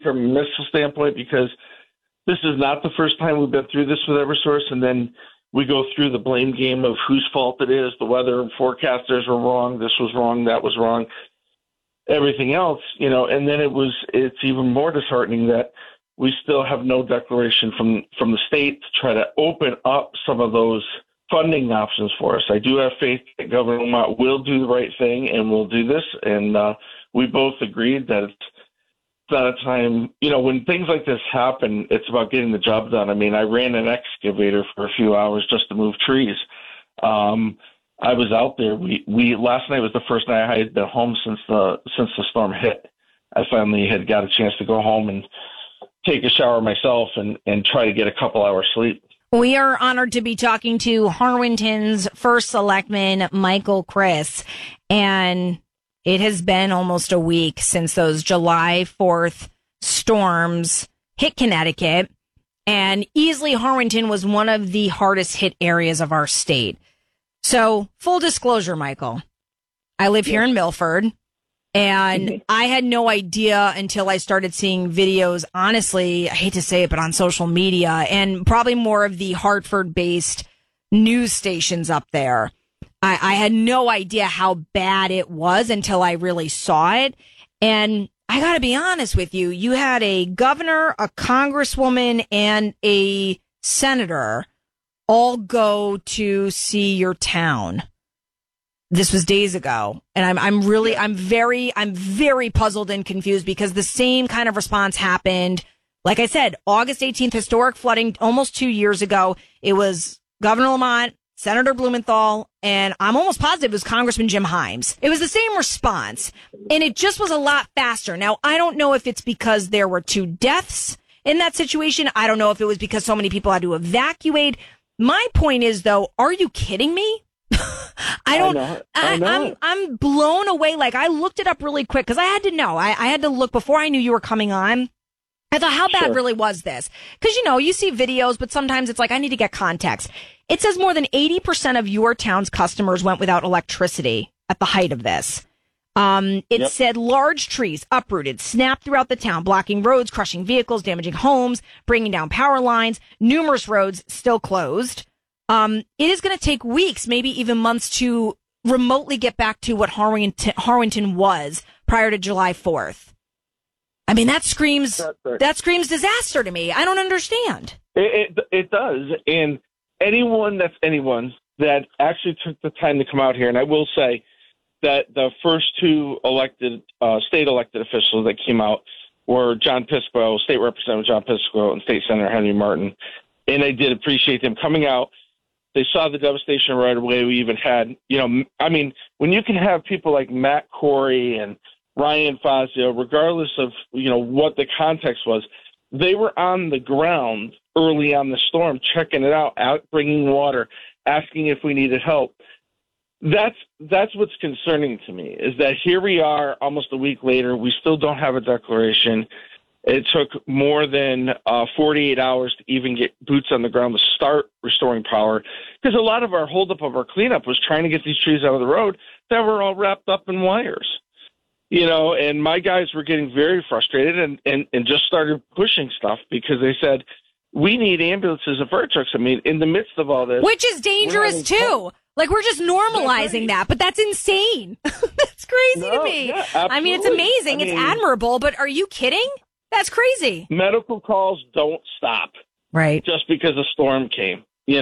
from a missile standpoint, because this is not the first time we've been through this with Eversource, and then we go through the blame game of whose fault it is. The weather forecasters were wrong. This was wrong. That was wrong. Everything else, and then it's even more disheartening that we still have no declaration from the state to try to open up some of those funding options for us. I do have faith that Governor Lamont will do the right thing and will do this. And we both agreed that it's not a time, when things like this happen, it's about getting the job done. I mean, I ran an excavator for a few hours just to move trees. I was out there. We last night was the first night I had been home since the storm hit. I finally had got a chance to go home and take a shower myself and try to get a couple hours sleep. We are honored to be talking to Harwinton's first selectman, Michael Criss. And it has been almost a week since those July 4th storms hit Connecticut. And easily Harwinton was one of the hardest hit areas of our state. So full disclosure, Michael, I live here in Milford. And I had no idea until I started seeing videos, honestly, I hate to say it, but on social media and probably more of the Hartford-based news stations up there. I had no idea how bad it was until I really saw it. And I got to be honest with you. You had a governor, a congresswoman, and a senator all go to see your town. This was days ago, and I'm very puzzled and confused because the same kind of response happened. Like I said, August 18th, historic flooding almost 2 years ago. It was Governor Lamont, Senator Blumenthal, and I'm almost positive it was Congressman Jim Himes. It was the same response, and it just was a lot faster. Now, I don't know if it's because there were 2 deaths in that situation. I don't know if it was because so many people had to evacuate. My point is, though, are you kidding me? I'm blown away. Like, I looked it up really quick because I had to know. I had to look before I knew you were coming on. I thought, how bad really was this? Because, you see videos, but sometimes it's like, I need to get context. It says more than 80% of your town's customers went without electricity at the height of this. It said large trees uprooted, snapped throughout the town, blocking roads, crushing vehicles, damaging homes, bringing down power lines, numerous roads still closed. It is going to take weeks, maybe even months to remotely get back to what Harwinton was prior to July 4th. I mean, that screams disaster to me. I don't understand. It does. And anyone that actually took the time to come out here, and I will say that the first 2 state elected officials that came out were John Piscopo, State Representative John Piscopo, and State Senator Henry Martin. And I did appreciate them coming out. They saw the devastation right away. We even had, when you can have people like Matt Corey and Ryan Fazio, regardless of, what the context was, they were on the ground early on the storm, checking it out, bringing water, asking if we needed help. That's what's concerning to me, is that here we are almost a week later. We still don't have a declaration. It took more than 48 hours to even get boots on the ground to start restoring power, because a lot of our holdup of our cleanup was trying to get these trees out of the road that were all wrapped up in wires. And my guys were getting very frustrated and just started pushing stuff because they said, we need ambulances and fire trucks. I mean, in the midst of all this. Which is dangerous, too. Like, we're just normalizing that, but that's insane. That's crazy to me. Yeah, I mean, it's amazing. It's admirable, but are you kidding? That's crazy. Medical calls don't stop. Right. Just because a storm came,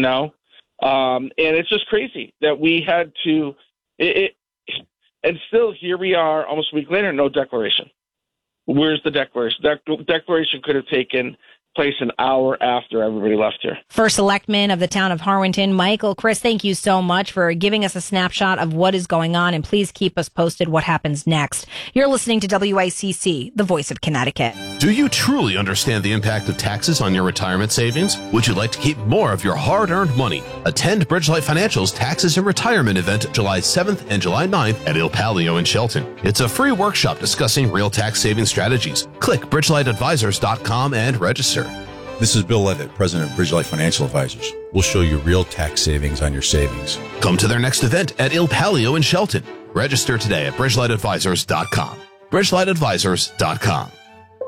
and it's just crazy that we had to, and still here we are almost a week later, no declaration. Where's the declaration? Declaration could have taken place an hour after everybody left here. First Selectman of the town of Harwinton, Michael Criss, thank you so much for giving us a snapshot of what is going on, and please keep us posted what happens next. You're listening to WICC, the voice of Connecticut. Do you truly understand the impact of taxes on your retirement savings? Would you like to keep more of your hard-earned money? Attend Bridgelight Financial's Taxes and Retirement event July 7th and July 9th at Il Palio in Shelton. It's a free workshop discussing real tax saving strategies. Click bridgelightadvisors.com and register. This is Bill Levitt, president of Bridgelight Financial Advisors. We'll show you real tax savings on your savings. Come to their next event at Il Palio in Shelton. Register today at bridgelightadvisors.com. bridgelightadvisors.com.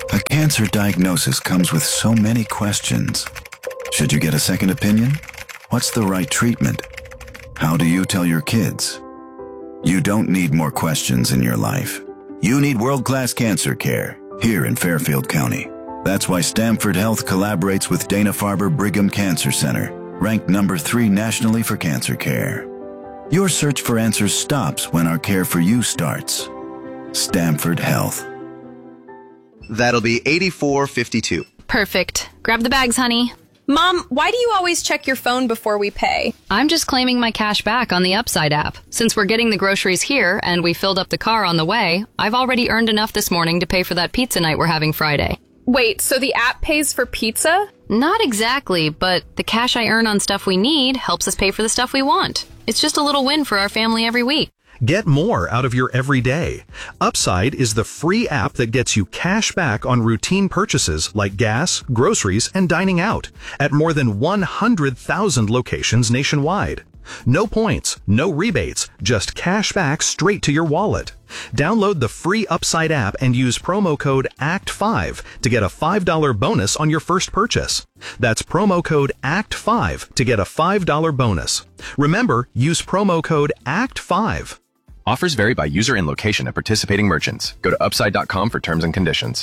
A cancer diagnosis comes with so many questions. Should you get a second opinion? What's the right treatment? How do you tell your kids? You don't need more questions in your life. You need world-class cancer care here in Fairfield County. That's why Stamford Health collaborates with Dana-Farber Brigham Cancer Center, ranked number 3 nationally for cancer care. Your search for answers stops when our care for you starts. Stamford Health. That'll be $84.52. Perfect. Grab the bags, honey. Mom, why do you always check your phone before we pay? I'm just claiming my cash back on the Upside app. Since we're getting the groceries here and we filled up the car on the way, I've already earned enough this morning to pay for that pizza night we're having Friday. Wait, so the app pays for pizza? Not exactly, but the cash I earn on stuff we need helps us pay for the stuff we want. It's just a little win for our family every week. Get more out of your everyday. Upside is the free app that gets you cash back on routine purchases like gas, groceries, and dining out at more than 100,000 locations nationwide. No points, no rebates, just cash back straight to your wallet. Download the free Upside app and use promo code ACT5 to get a $5 bonus on your first purchase. That's promo code ACT5 to get a $5 bonus. Remember, use promo code ACT5. Offers vary by user and location at participating merchants. Go to upside.com for terms and conditions.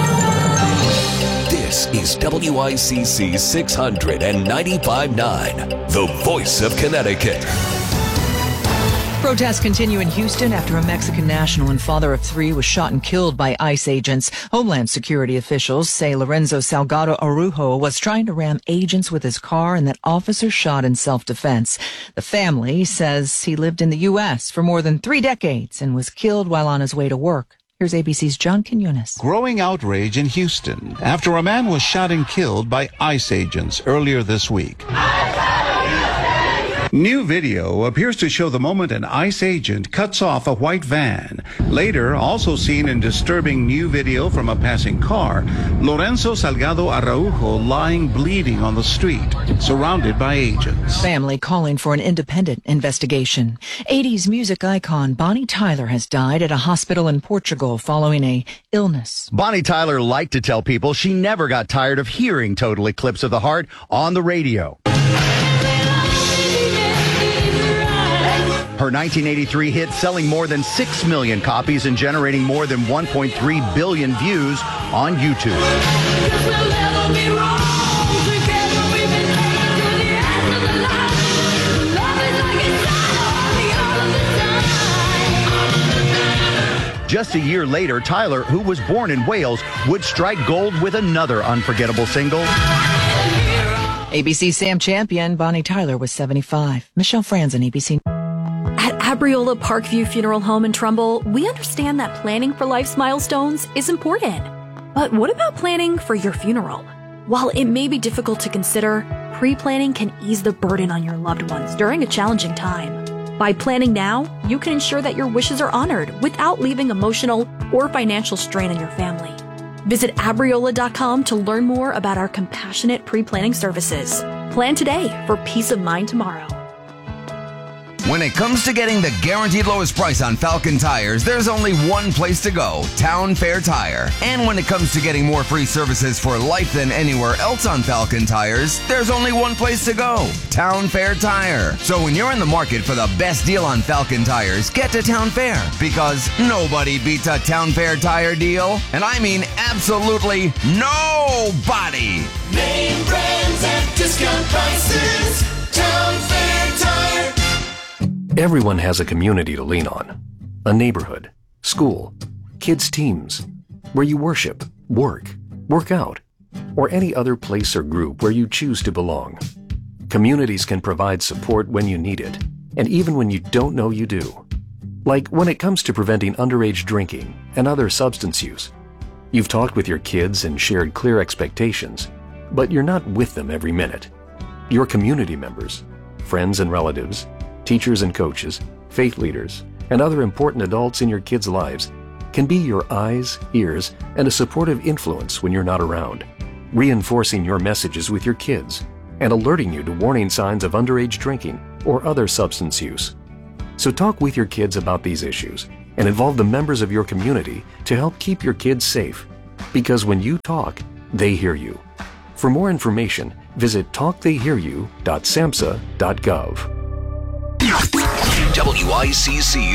This is WICC 695.9, the voice of Connecticut. Protests continue in Houston after a Mexican national and father of 3 was shot and killed by ICE agents. Homeland Security officials say Lorenzo Salgado Araujo was trying to ram agents with his car and that officers shot in self-defense. The family says he lived in the U.S. for more than 3 decades and was killed while on his way to work. Here's ABC's John Quinones. Growing outrage in Houston after a man was shot and killed by ICE agents earlier this week. New video appears to show the moment an ICE agent cuts off a white van. Later, also seen in disturbing new video from a passing car, Lorenzo Salgado Araujo lying bleeding on the street, surrounded by agents. Family calling for an independent investigation. 80s music icon Bonnie Tyler has died at a hospital in Portugal following a illness. Bonnie Tyler liked to tell people she never got tired of hearing Total Eclipse of the Heart on the radio. Her 1983 hit selling more than 6 million copies and generating more than 1.3 billion views on YouTube. Just a year later, Tyler, who was born in Wales, would strike gold with another unforgettable single. ABC Sam Champion, Bonnie Tyler was 75. Michelle Franzen, ABC. At Abriola Parkview Funeral Home in Trumbull, we understand that planning for life's milestones is important. But what about planning for your funeral? While it may be difficult to consider, pre-planning can ease the burden on your loved ones during a challenging time. By planning now, you can ensure that your wishes are honored without leaving emotional or financial strain on your family. Visit Abriola.com to learn more about our compassionate pre-planning services. Plan today for peace of mind tomorrow. When it comes to getting the guaranteed lowest price on Falcon tires, there's only one place to go, Town Fair Tire. And when it comes to getting more free services for life than anywhere else on Falcon tires, there's only one place to go, Town Fair Tire. So when you're in the market for the best deal on Falcon tires, get to Town Fair, because nobody beats a Town Fair tire deal. And I mean absolutely nobody. Name brands at discount prices, Town Fair Tire. Everyone has a community to lean on. A neighborhood, school, kids' teams, where you worship, work out, or any other place or group where you choose to belong. Communities can provide support when you need it, and even when you don't know you do. Like when it comes to preventing underage drinking and other substance use. You've talked with your kids and shared clear expectations, but you're not with them every minute. Your community members, friends and relatives, teachers and coaches, faith leaders, and other important adults in your kids' lives can be your eyes, ears, and a supportive influence when you're not around, reinforcing your messages with your kids and alerting you to warning signs of underage drinking or other substance use. So talk with your kids about these issues and involve the members of your community to help keep your kids safe Because when you talk, they hear you. For more information, visit talktheyhearyou.samhsa.gov. WICC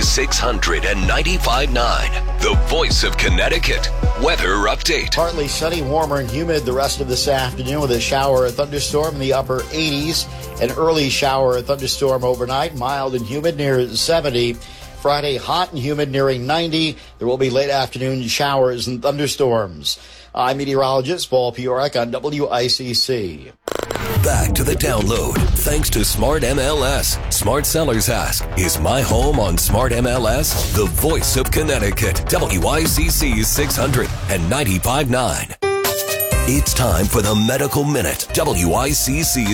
695.9, the voice of Connecticut. Weather update. Partly sunny, warmer and humid the rest of this afternoon with a shower or thunderstorm in the upper 80s. An early shower or thunderstorm overnight, mild and humid near 70. Friday, hot and humid nearing 90. There will be late afternoon showers and thunderstorms. I'm meteorologist Paul Piorek on WICC. Back to the download. Thanks to Smart MLS. Smart Sellers Ask, is my home on Smart MLS? The voice of Connecticut. WICC 695.9. It's time for the Medical Minute. WICC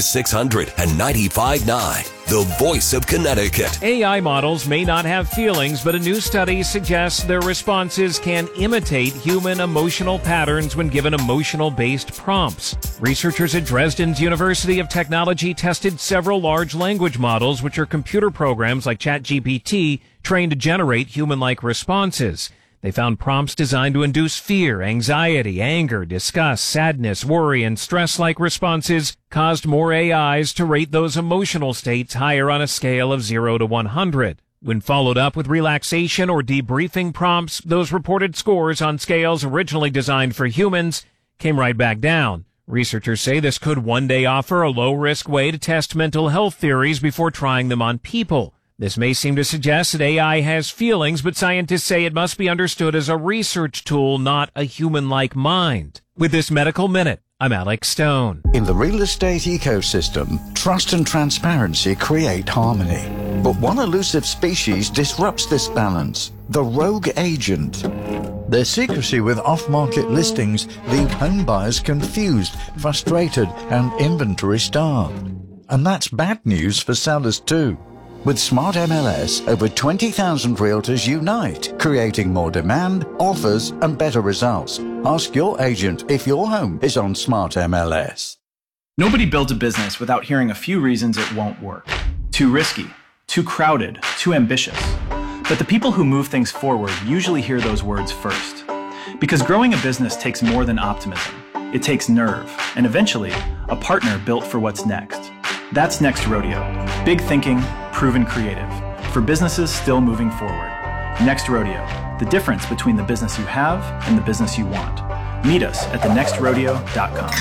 695.9. The voice of Connecticut. AI models may not have feelings, but a new study suggests their responses can imitate human emotional patterns when given emotional-based prompts. Researchers at Dresden's University of Technology tested several large language models, which are computer programs like ChatGPT, trained to generate human-like responses. They found prompts designed to induce fear, anxiety, anger, disgust, sadness, worry, and stress-like responses caused more AIs to rate those emotional states higher on a scale of 0 to 100. When followed up with relaxation or debriefing prompts, those reported scores on scales originally designed for humans came right back down. Researchers say this could one day offer a low-risk way to test mental health theories before trying them on people. This may seem to suggest that AI has feelings, but scientists say it must be understood as a research tool, not a human-like mind. With this Medical Minute, I'm Alex Stone. In the real estate ecosystem, trust and transparency create harmony. But one elusive species disrupts this balance: the rogue agent. Their secrecy with off-market listings leave home buyers confused, frustrated, and inventory starved. And that's bad news for sellers too. With Smart MLS, over 20,000 realtors unite, creating more demand, offers, and better results. Ask your agent if your home is on Smart MLS. Nobody builds a business without hearing a few reasons it won't work. Too risky, too crowded, too ambitious. But the people who move things forward usually hear those words first. Because growing a business takes more than optimism. It takes nerve, and eventually, a partner built for what's next. That's Next Rodeo. Big thinking, proven creative. For businesses still moving forward. Next Rodeo. The difference between the business you have and the business you want. Meet us at thenextrodeo.com.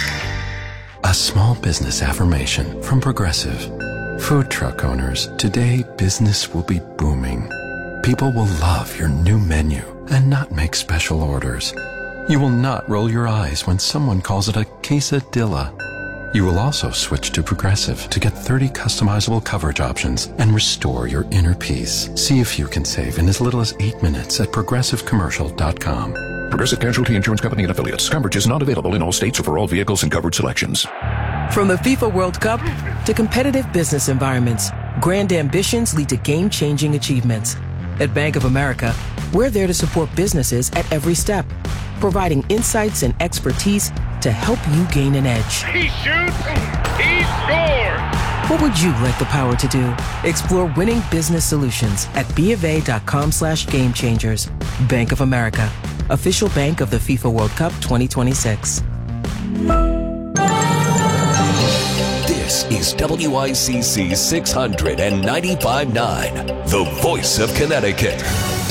A small business affirmation from Progressive. Food truck owners, today business will be booming. People will love your new menu and not make special orders. You will not roll your eyes when someone calls it a quesadilla. You will also switch to Progressive to get 30 customizable coverage options and restore your inner peace. See if you can save in as little as 8 minutes at progressivecommercial.com. Progressive Casualty Insurance Company and Affiliates. Coverage is not available in all states or for all vehicles and coverage selections. From the FIFA World Cup to competitive business environments, grand ambitions lead to game-changing achievements. At Bank of America, we're there to support businesses at every step, providing insights and expertise to help you gain an edge. He shoots, he scores! What would you like the power to do? Explore winning business solutions at BofA.com/gamechangers. Bank of America, official bank of the FIFA World Cup 2026. This is WICC 695.9, the voice of Connecticut.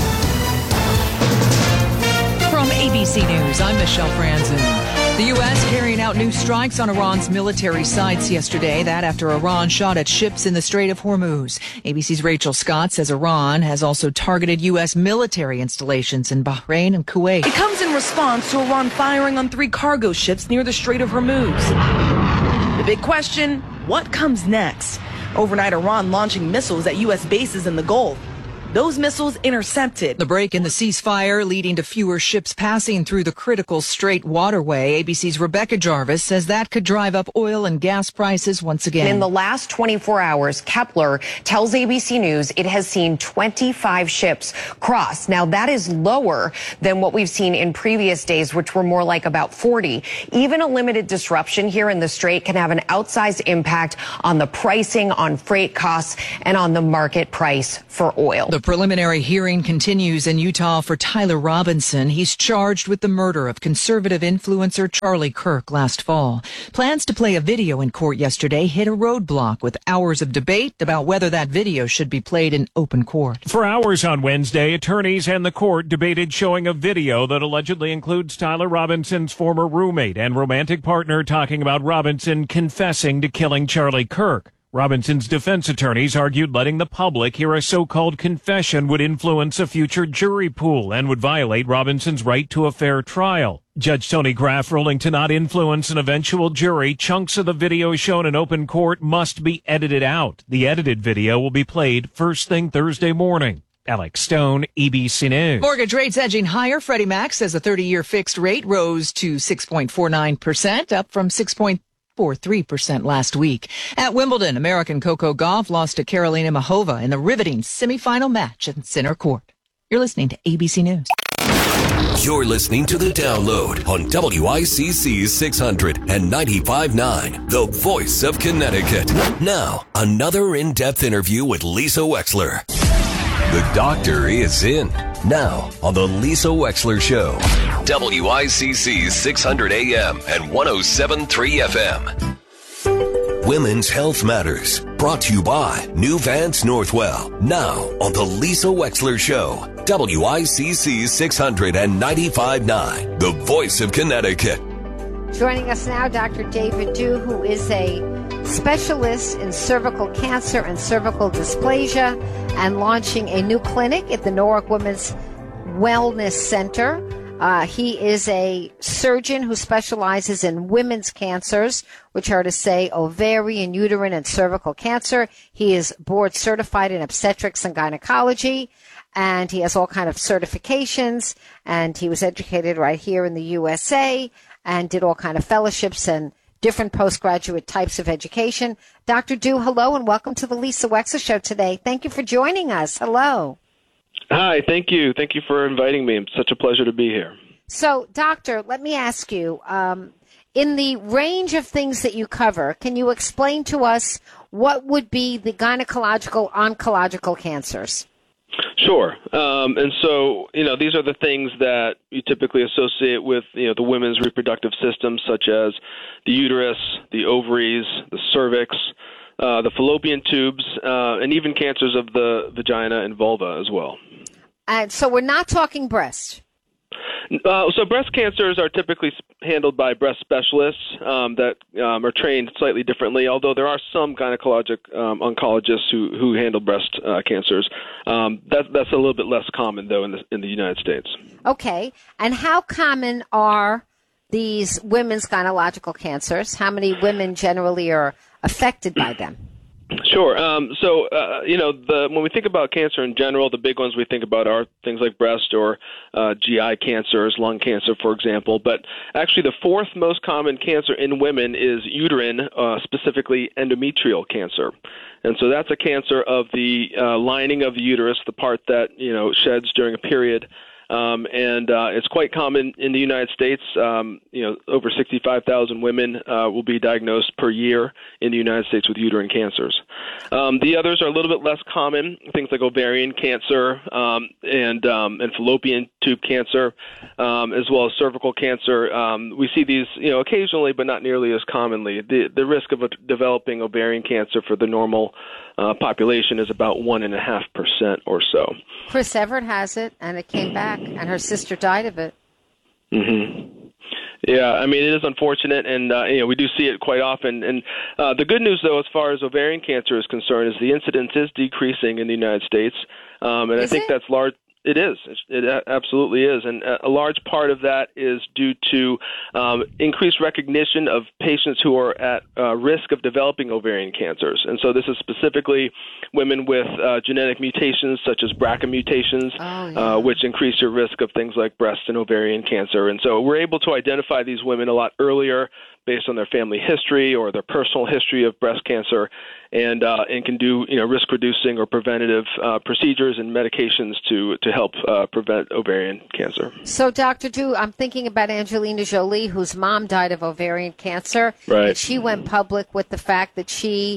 From ABC News, I'm Michelle Franzen. The U.S. carrying out new strikes on Iran's military sites yesterday. That after Iran shot at ships in the Strait of Hormuz. ABC's Rachel Scott says Iran has also targeted U.S. military installations in Bahrain and Kuwait. It comes in response to Iran firing on 3 cargo ships near the Strait of Hormuz. The big question, what comes next? Overnight, Iran launching missiles at U.S. bases in the Gulf. Those missiles intercepted. The break in the ceasefire leading to fewer ships passing through the critical Strait waterway. ABC's Rebecca Jarvis says that could drive up oil and gas prices once again. In the last 24 hours, Kepler tells ABC News it has seen 25 ships cross. Now, that is lower than what we've seen in previous days, which were more like about 40. Even a limited disruption here in the Strait can have an outsized impact on the pricing, on freight costs, and on the market price for oil. The The preliminary hearing continues in Utah for Tyler Robinson. He's charged with the murder of conservative influencer Charlie Kirk last fall. Plans to play a video in court yesterday hit a roadblock with hours of debate about whether that video should be played in open court. For hours on Wednesday, attorneys and the court debated showing a video that allegedly includes Tyler Robinson's former roommate and romantic partner talking about Robinson confessing to killing Charlie Kirk. Robinson's defense attorneys argued letting the public hear a so-called confession would influence a future jury pool and would violate Robinson's right to a fair trial. Judge Tony Graff ruling to not influence an eventual jury, chunks of the video shown in open court must be edited out. The edited video will be played first thing Thursday morning. Alex Stone, ABC News. Mortgage rates edging higher. Freddie Mac says the 30-year fixed rate rose to 6.49%, up from 6.43% last week. At Wimbledon, American Coco Gauff lost to Karolina Muchova in the riveting semifinal match in center court. You're listening to ABC News. You're listening to The Download on WICC 600 and 95.9, the voice of Connecticut. Now, another in-depth interview with Lisa Wexler. The doctor is in. Now, on the Lisa Wexler Show. WICC 600 AM and 107.3 FM. Women's Health Matters. Brought to you by New Vance Northwell. Now, on the Lisa Wexler Show. WICC 600 and 95.9, the voice of Connecticut. Joining us now, Dr. David Dew, who is a specialist in cervical cancer and cervical dysplasia, and launching a new clinic at the Norwalk Women's Wellness Center. He is a surgeon who specializes in women's cancers, which are to say ovarian, uterine, and cervical cancer. He is board certified in obstetrics and gynecology, and he has all kind of certifications, and he was educated right here in the USA and did all kind of fellowships and different postgraduate types of education. Dr. Dew, hello, and welcome to the Lisa Wexler Show today. Thank you for joining us. Hello. Hi, thank you. Thank you for inviting me. It's such a pleasure to be here. So, doctor, let me ask you, in the range of things that you cover, can you explain to us what would be the gynecological, oncological cancers? Sure. And so, these are the things that you typically associate with, the women's reproductive system, such as the uterus, the ovaries, the cervix, the fallopian tubes, and even cancers of the vagina and vulva as well. And so we're not talking breast. So breast cancers are typically handled by breast specialists that are trained slightly differently, although there are some gynecologic oncologists who handle breast cancers. That's a little bit less common, though, in the United States. Okay. And how common are these women's gynecological cancers? How many women generally are affected by them? Sure. When we think about cancer in general, the big ones we think about are things like breast or GI cancers, lung cancer, for example. But actually, the fourth most common cancer in women is uterine, specifically endometrial cancer. And so that's a cancer of the lining of the uterus, the part that, sheds during a period. It's quite common in the United States. Over 65,000 women will be diagnosed per year in the United States with uterine cancers. The others are a little bit less common, things like ovarian cancer and fallopian tube cancer, as well as cervical cancer. We see these, occasionally, but not nearly as commonly. The risk of developing ovarian cancer for the normal population is about 1.5% or so. Chris Evert has it, and it came back, and her sister died of it. Mm-hmm. Yeah, I mean, it is unfortunate, and we do see it quite often. And the good news, though, as far as ovarian cancer is concerned, is the incidence is decreasing in the United States, and I think that's large. It is. It absolutely is. And a large part of that is due to increased recognition of patients who are at risk of developing ovarian cancers. And so this is specifically women with genetic mutations such as BRCA mutations, which increase your risk of things like breast and ovarian cancer. And so we're able to identify these women a lot earlier based on their family history or their personal history of breast cancer, and can do risk-reducing or preventative procedures and medications to help prevent ovarian cancer. So, Dr. Dew, I'm thinking about Angelina Jolie, whose mom died of ovarian cancer. Right. And she went public with the fact that she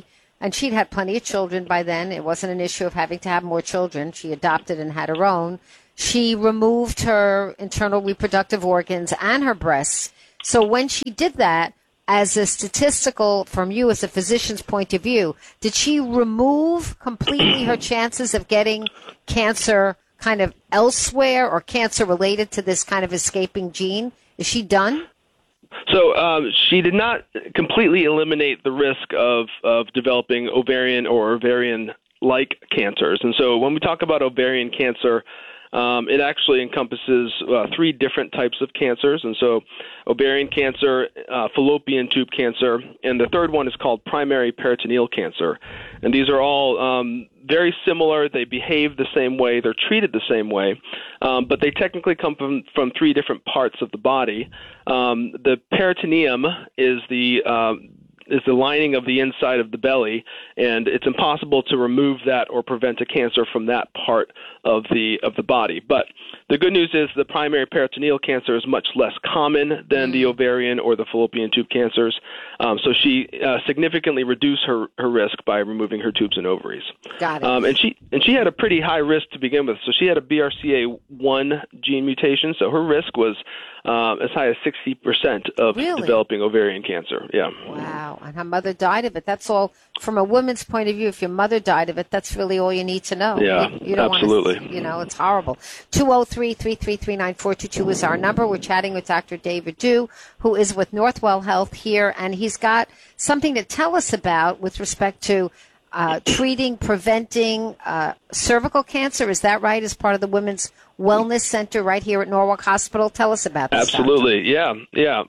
and she'd had plenty of children by then. It wasn't an issue of having to have more children. She adopted and had her own. She removed her internal reproductive organs and her breasts. So when she did that, as a statistical, from you as a physician's point of view, did she remove completely her chances of getting cancer kind of elsewhere or cancer related to this kind of escaping gene? Is she done? So she did not completely eliminate the risk of developing ovarian or ovarian-like cancers. And so when we talk about ovarian cancer, it actually encompasses 3 different types of cancers. And so ovarian cancer, fallopian tube cancer, and the third one is called primary peritoneal cancer. And these are all very similar. They behave the same way. They're treated the same way. But they technically come from 3 different parts of the body. The peritoneum is the lining of the inside of the belly, and it's impossible to remove that or prevent a cancer from that part of the body. But the good news is the primary peritoneal cancer is much less common than the ovarian or the fallopian tube cancers. So she significantly reduced her risk by removing her tubes and ovaries. Got it. And she had a pretty high risk to begin with. So she had a BRCA1 gene mutation, so her risk was as high as 60% of developing ovarian cancer. Yeah. Wow. And her mother died of it. That's all. From a woman's point of view, if your mother died of it, that's really all you need to know. Yeah, you don't absolutely. It's horrible. 203-333-9422 is our number. We're chatting with Dr. David Dew, who is with Northwell Health here, and he's got something to tell us about with respect to treating, preventing cervical cancer. Is that right? As part of the Women's Wellness Center right here at Norwalk Hospital. Tell us about this. Absolutely. Doctor. Yeah.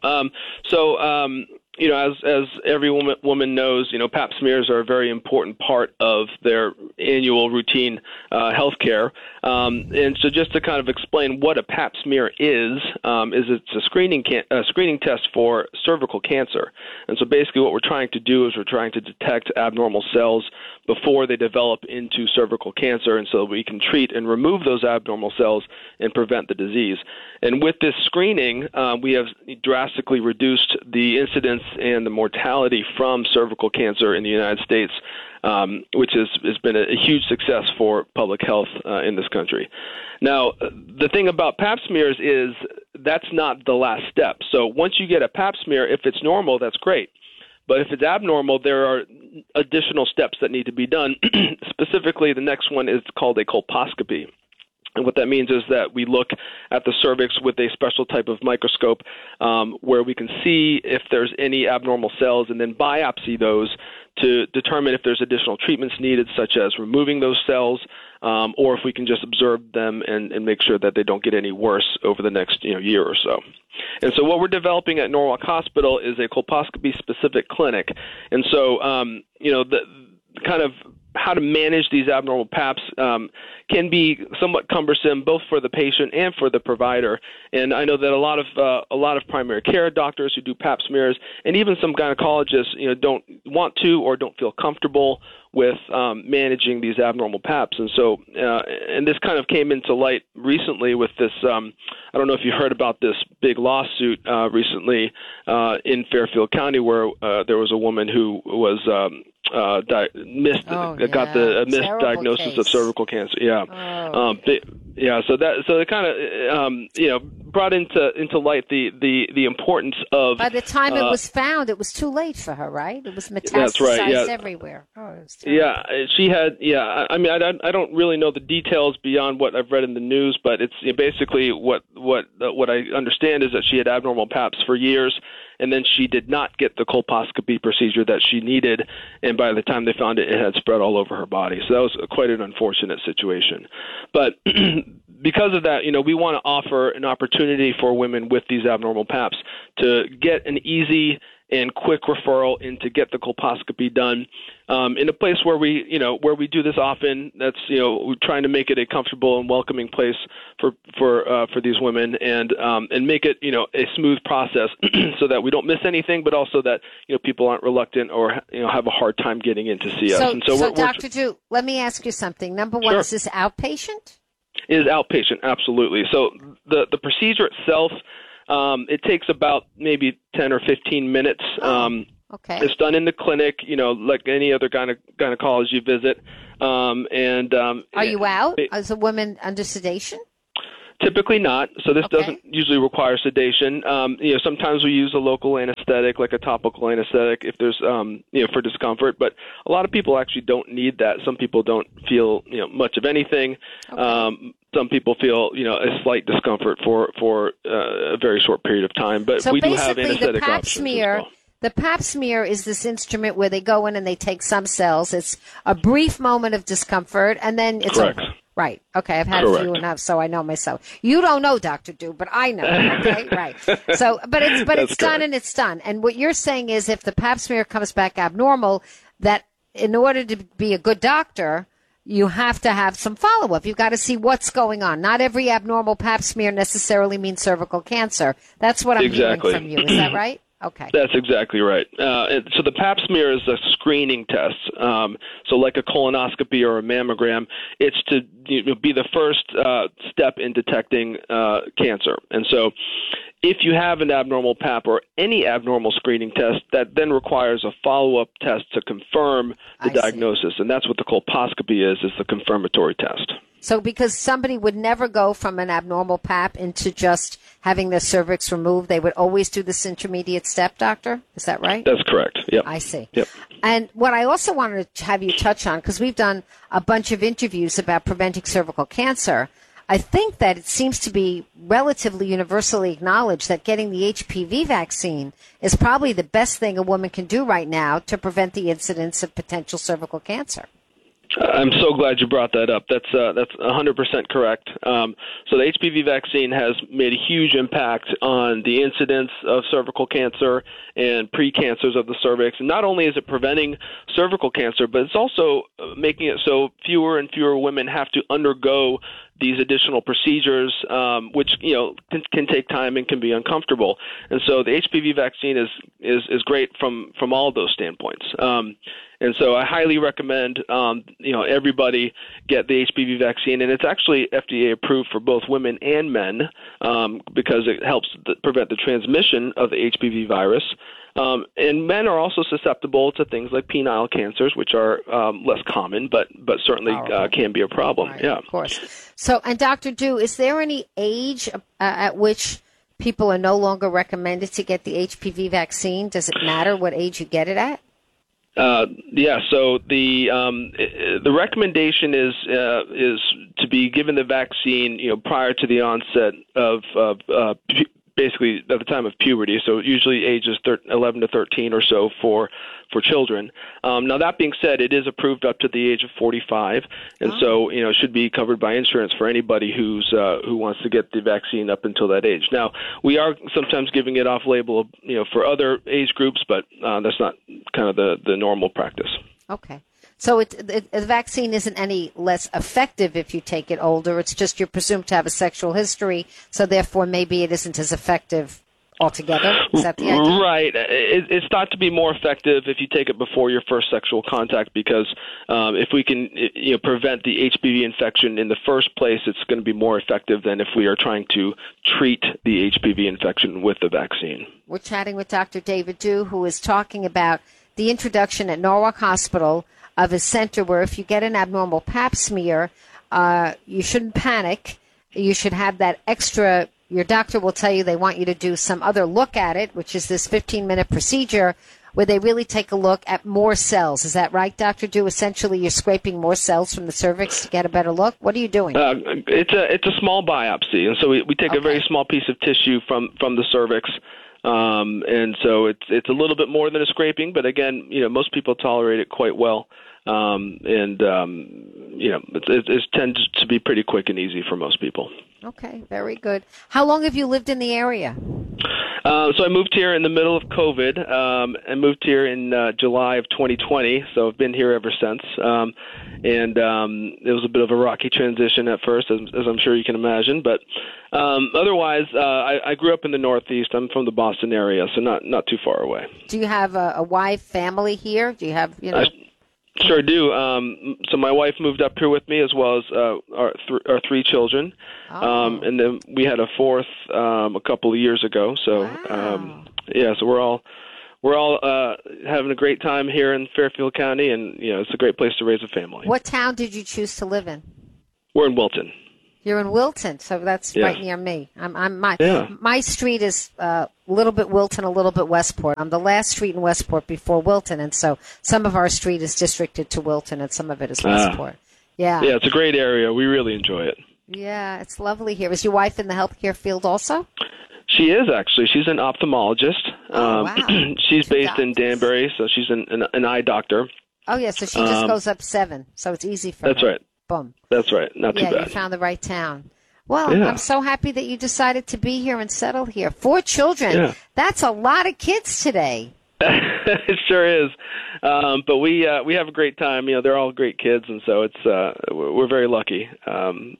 As every woman knows, Pap smears are a very important part of their annual routine health care. And so just to kind of explain what a Pap smear is it's a screening test for cervical cancer. And so basically what we're trying to do is we're trying to detect abnormal cells before they develop into cervical cancer, and so we can treat and remove those abnormal cells and prevent the disease. And with this screening, we have drastically reduced the incidence and the mortality from cervical cancer in the United States, which has been a huge success for public health in this country. Now, the thing about Pap smears is that's not the last step. So once you get a Pap smear, if it's normal, that's great. But if it's abnormal, there are additional steps that need to be done. Specifically, the next one is called a colposcopy. And what that means is that we look at the cervix with a special type of microscope where we can see if there's any abnormal cells and then biopsy those to determine if there's additional treatments needed, such as removing those cells, or if we can just observe them and make sure that they don't get any worse over the next year or so. And so what we're developing at Norwalk Hospital is a colposcopy-specific clinic. And so, the kind of how to manage these abnormal PAPs can be somewhat cumbersome, both for the patient and for the provider. And I know that a lot of primary care doctors who do Pap smears, and even some gynecologists, don't want to or don't feel comfortable with managing these abnormal PAPs. And so, and this kind of came into light recently with this. I don't know if you heard about this big lawsuit recently in Fairfield County, where there was a woman who was got the misdiagnosis of cervical cancer. Yeah. So it kind of brought into light the importance of. By the time it was found, it was too late for her, right? It was metastasized that's right, yeah. everywhere. She had. Yeah, I mean, I don't really know the details beyond what I've read in the news, but it's basically what I understand is that she had abnormal PAPs for years. And then she did not get the colposcopy procedure that she needed, and by the time they found it, it had spread all over her body. So that was quite an unfortunate situation. But because of that, we want to offer an opportunity for women with these abnormal PAPs to get an easy and quick referral in to get the colposcopy done in a place where we do this often. That's we're trying to make it a comfortable and welcoming place for these women and make it a smooth process so that we don't miss anything, but also that people aren't reluctant or have a hard time getting in to see us. So Dr. Dew, let me ask you something. Number one, Sure. Is this outpatient? It is outpatient, absolutely. So the procedure itself. It takes about maybe 10 or 15 minutes. Okay. It's done in the clinic, like any other gynecology you visit. Are you out as a woman under sedation? Typically not. So this doesn't usually require sedation. Sometimes we use a local anesthetic, like a topical anesthetic, if there's, for discomfort. But a lot of people actually don't need that. Some people don't feel, much of anything. Some people feel, a slight discomfort for a very short period of time. But so we do have basically, anesthetic options as well. The Pap smear is this instrument where they go in and they take some cells. It's a brief moment of discomfort, and then it's Correct. over. Right. Okay. I've had a few enough, so I know myself. You don't know, Dr. Du, but I know. Okay. Right. So, but it's done and it's done. And what you're saying is, if the Pap smear comes back abnormal, that in order to be a good doctor, you have to have some follow-up. You've got to see what's going on. Not every abnormal Pap smear necessarily means cervical cancer. That's what I'm hearing from you. Is that right? Okay. That's exactly right. So the Pap smear is a screening test. So like a colonoscopy or a mammogram, it's to be the first step in detecting cancer. And so if you have an abnormal Pap or any abnormal screening test, that then requires a follow-up test to confirm the diagnosis. And that's what the colposcopy is the confirmatory test. So because somebody would never go from an abnormal Pap into just having their cervix removed, they would always do this intermediate step, doctor? Is that right? That's correct. Yep. I see. Yep. And what I also wanted to have you touch on, because we've done a bunch of interviews about preventing cervical cancer, I think that it seems to be relatively universally acknowledged that getting the HPV vaccine is probably the best thing a woman can do right now to prevent the incidence of potential cervical cancer. I'm so glad you brought that up. That's 100% correct. So the HPV vaccine has made a huge impact on the incidence of cervical cancer and precancers of the cervix. And not only is it preventing cervical cancer, but it's also making it so fewer and fewer women have to undergo these additional procedures, which can take time and can be uncomfortable. And so the HPV vaccine is great from all of those standpoints. And so I highly recommend everybody get the HPV vaccine, and it's actually FDA approved for both women and men because it helps prevent the transmission of the HPV virus. And men are also susceptible to things like penile cancers, which are less common, but certainly can be a problem. Right, yeah, of course. So, and Dr. Du, is there any age at which people are no longer recommended to get the HPV vaccine? Does it matter what age you get it at? Yeah. So the recommendation is to be given the vaccine, prior to the onset of basically at the time of puberty. So usually ages 11 to 13 or so for children. Now that being said, it is approved up to the age of 45, and so it should be covered by insurance for anybody who wants to get the vaccine up until that age. Now we are sometimes giving it off-label, for other age groups, but that's not kind of the normal practice. Okay. So the vaccine isn't any less effective if you take it older. It's just you're presumed to have a sexual history, so therefore maybe it isn't as effective altogether. Is that the idea? Right. It's thought to be more effective if you take it before your first sexual contact because if we can prevent the HPV infection in the first place, it's going to be more effective than if we are trying to treat the HPV infection with the vaccine. We're chatting with Dr. David Du, who is talking about the introduction at Norwalk Hospital of a center where if you get an abnormal Pap smear, you shouldn't panic. You should have that extra. Your doctor will tell you they want you to do some other look at it, which is this 15-minute procedure where they really take a look at more cells. Is that right, Dr. Du? Essentially, you're scraping more cells from the cervix to get a better look. What are you doing? It's a small biopsy, and so we take a very small piece of tissue from the cervix. And so it's a little bit more than a scraping, but again, most people tolerate it quite well. It tends to be pretty quick and easy for most people. Okay, very good. How long have you lived in the area? So I moved here in the middle of COVID. I moved here in July of 2020, so I've been here ever since. It was a bit of a rocky transition at first, as I'm sure you can imagine. But otherwise, I grew up in the Northeast. I'm from the Boston area, so not too far away. Do you have a wife, family here? Do you have, I sure do. So my wife moved up here with me, as well as our three children. And then we had a fourth a couple of years ago. So wow. so we're we're all having a great time here in Fairfield County, and it's a great place to raise a family. What town did you choose to live in? We're in Wilton. You're in Wilton, so that's right near me. My street is a little bit Wilton, a little bit Westport. I'm the last street in Westport before Wilton, and so some of our street is districted to Wilton, and some of it is Westport. Yeah, it's a great area. We really enjoy it. Yeah, it's lovely here. Is your wife in the healthcare field also? She is, actually. She's an ophthalmologist. Wow. She's based in Danbury, so she's an eye doctor. Oh, yeah, so she just goes up 7, so it's easy for her. That's right. Boom. That's right. Not too bad. Yeah, you found the right town. Well, I'm so happy that you decided to be here and settle here. 4 children. Yeah. That's a lot of kids today. It sure is. But we have a great time. They're all great kids, and so we're very lucky. And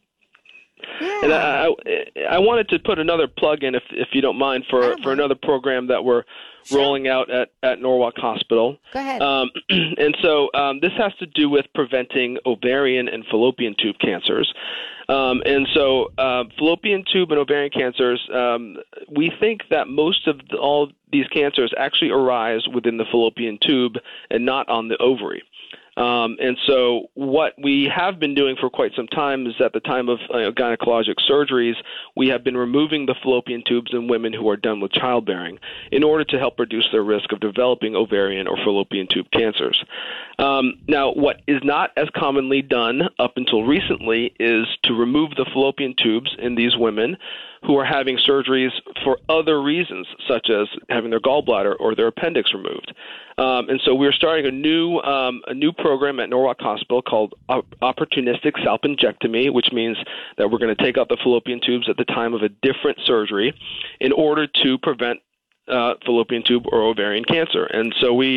I wanted to put another plug in, if you don't mind, for another program that we're rolling out at Norwalk Hospital. Go ahead. And so this has to do with preventing ovarian and fallopian tube cancers. And so fallopian tube and ovarian cancers, we think that most of all these cancers actually arise within the fallopian tube and not on the ovary. And so what we have been doing for quite some time is at the time of gynecologic surgeries, we have been removing the fallopian tubes in women who are done with childbearing in order to help reduce their risk of developing ovarian or fallopian tube cancers. Now, what is not as commonly done up until recently is to remove the fallopian tubes in these women who are having surgeries for other reasons, such as having their gallbladder or their appendix removed. And so we're starting a new program at Norwalk Hospital called opportunistic salpingectomy, which means that we're going to take out the fallopian tubes at the time of a different surgery in order to prevent fallopian tube or ovarian cancer. And so we,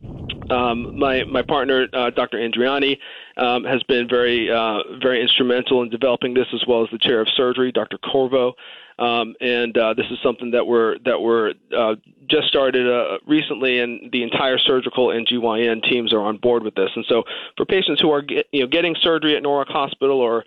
my partner, Dr. Andriani, has been very instrumental in developing this, as well as the chair of surgery, Dr. Corvo. And this is something that we're just started recently, and the entire surgical and GYN teams are on board with this. And so, for patients who are getting surgery at Norwalk Hospital, or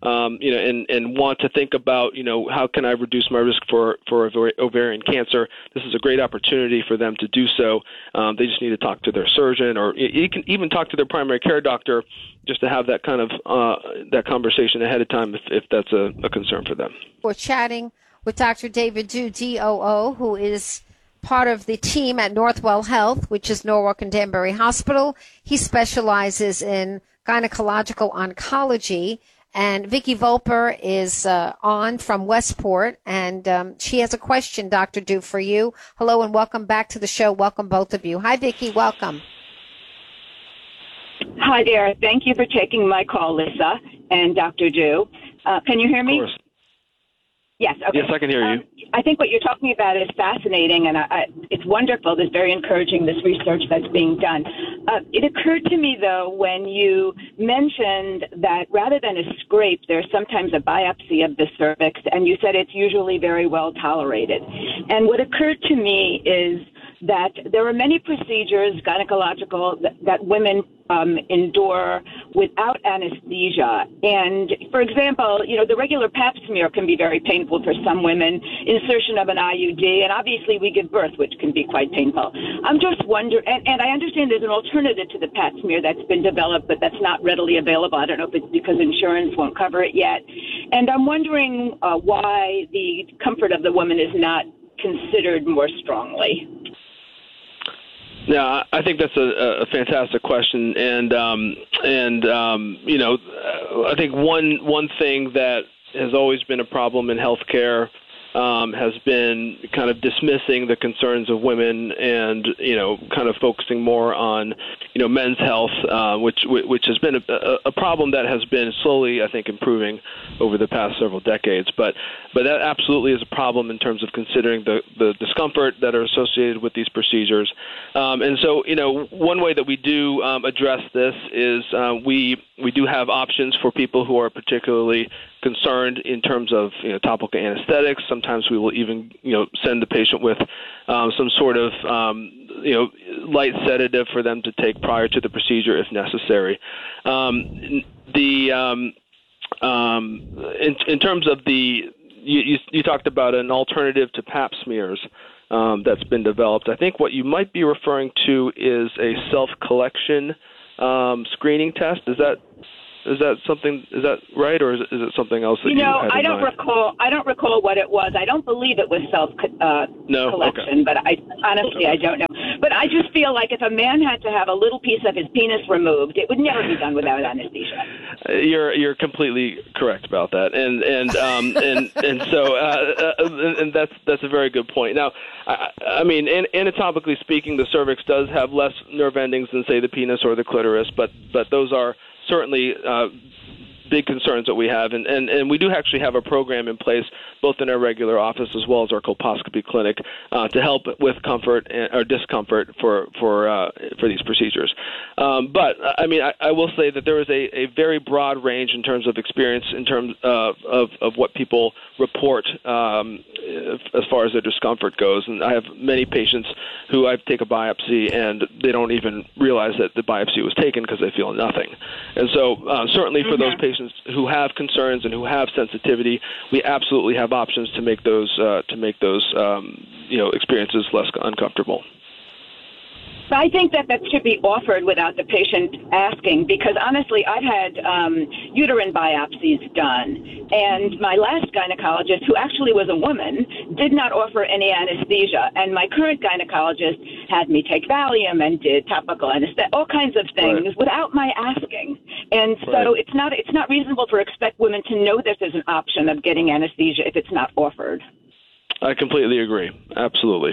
and want to think about how can I reduce my risk for ovarian cancer, this is a great opportunity for them to do so. They just need to talk to their surgeon, or you can even talk to their primary care doctor, just to have that kind of that conversation ahead of time if that's a concern for them. We're chatting with Dr. David Dew, DOO, who is part of the team at Northwell Health, which is Norwalk and Danbury Hospital. He specializes in gynecological oncology. And Vicki Volper is on from Westport, and she has a question, Dr. Dew, for you. Hello, and welcome back to the show. Welcome, both of you. Hi, Vicki. Welcome. Hi there. Thank you for taking my call, Lisa and Dr. Dew. Can you hear me? Of course. Yes. Okay. Yes, I can hear you. I think what you're talking about is fascinating, and it's wonderful. It's very encouraging, this research that's being done. It occurred to me, though, when you mentioned that rather than a scrape, there's sometimes a biopsy of the cervix, and you said it's usually very well tolerated. And what occurred to me is that there are many procedures, gynecological, that women endure without anesthesia. And, for example, the regular pap smear can be very painful for some women, insertion of an IUD, and obviously we give birth, which can be quite painful. I'm just wondering, and I understand there's an alternative to the pap smear that's been developed, but that's not readily available. I don't know if it's because insurance won't cover it yet. And I'm wondering why the comfort of the woman is not considered more strongly. Yeah, I think that's a fantastic question, and I think one thing that has always been a problem in healthcare has been kind of dismissing the concerns of women, and kind of focusing more on men's health, which has been a problem that has been slowly, I think, improving over the past several decades. But that absolutely is a problem in terms of considering the discomfort that are associated with these procedures. And so, one way that we do address this is we do have options for people who are particularly concerned in terms of topical anesthetics. Sometimes we will even send the patient with some sort of light sedative for them to take prior to the procedure if necessary. In terms of you talked about an alternative to pap smears. that's been developed. I think what you might be referring to is a self-collection screening test. Is that something? Is that right, or is it something else that you had in I don't mind? recall what it was. I don't believe it was collection, but I honestly I don't know. But I just feel like if a man had to have a little piece of his penis removed, it would never be done without anesthesia. You're completely correct about that, and that's a very good point. Now, I mean, anatomically speaking, the cervix does have less nerve endings than, say, the penis or the clitoris, but those are certainly big concerns that we have, and we do actually have a program in place, both in our regular office as well as our colposcopy clinic, to help with comfort or discomfort for these procedures. But I mean, I will say that there is a very broad range in terms of experience, in terms of what people report as far as their discomfort goes. And I have many patients who I take a biopsy and they don't even realize that the biopsy was taken because they feel nothing. And so certainly for those patients who have concerns and who have sensitivity, we absolutely have options to make those experiences less uncomfortable. I think that should be offered without the patient asking, because honestly, I've had uterine biopsies done, and my last gynecologist, who actually was a woman, did not offer any anesthesia, and my current gynecologist had me take Valium and did topical anesthesia, all kinds of things without my asking. And so it's not reasonable to expect women to know this is an option of getting anesthesia if it's not offered. I completely agree. Absolutely.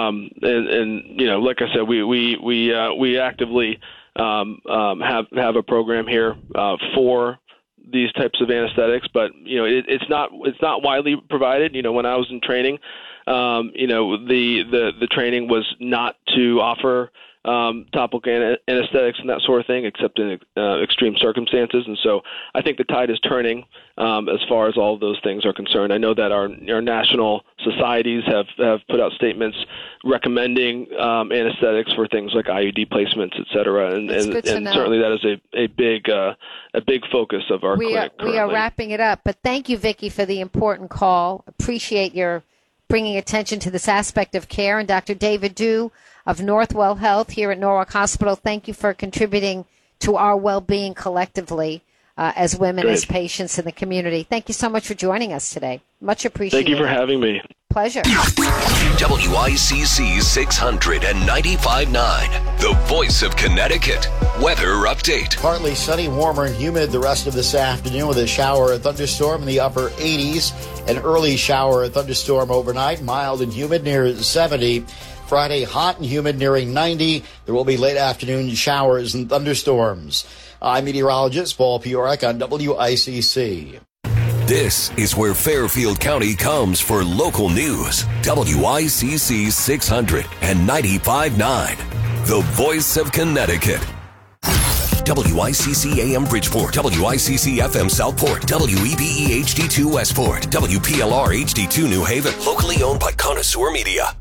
And you know, like I said, we actively have a program here for these types of anesthetics, but you know, it's not widely provided. You know, when I was in training, you know, the training was not to offer topical anesthetics and that sort of thing, except in extreme circumstances. And so I think the tide is turning as far as all of those things are concerned. I know that our national societies have put out statements recommending anesthetics for things like IUD placements, et cetera. And certainly that is a big focus of our clinic currently. We are wrapping it up, but thank you, Vicki, for the important call. Appreciate your bringing attention to this aspect of care. And Dr. David Dew of Northwell Health here at Norwalk Hospital, thank you for contributing to our well-being collectively as women, as patients in the community. Thank you so much for joining us today. Much appreciated. Thank you for having me. Pleasure. WICC 600 and 95.9, the voice of Connecticut. Weather update. Partly sunny, warmer and humid the rest of this afternoon with a shower or thunderstorm in the upper 80s. An early shower or thunderstorm overnight, mild and humid near 70. Friday, hot and humid nearing 90. There will be late afternoon showers and thunderstorms. I'm meteorologist Paul Piorek on WICC. This is where Fairfield County comes for local news. WICC 600 and 95.9, the voice of Connecticut. WICC AM Bridgeport, WICC FM Southport, WEBE HD2 Westport, WPLR HD2 New Haven, locally owned by Connoisseur Media.